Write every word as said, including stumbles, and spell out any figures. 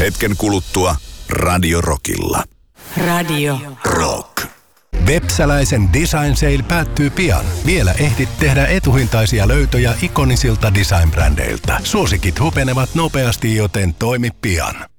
Hetken kuluttua Radio Rockilla. Radio Rock. Vepsäläisen Design Sale päättyy pian. Vielä ehdit tehdä etuhintaisia löytöjä ikonisilta design-brändeiltä. Suosikit hupenevat nopeasti, joten toimi pian.